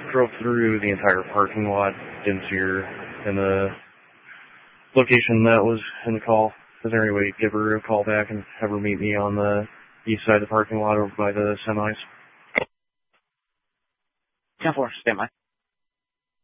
drove through the entire parking lot, didn't see her in the location that was in the call. Is there any way to give her a call back and have her meet me on the east side of the parking lot over by the semis? 10-4, stand by.